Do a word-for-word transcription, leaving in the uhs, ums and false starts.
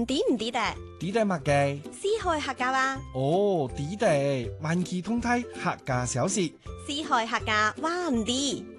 唔抵唔抵得？ 抵得乜嘅？ 四海客家話。 哦，抵得，萬企通梯客家小事。 四海客家話唔抵。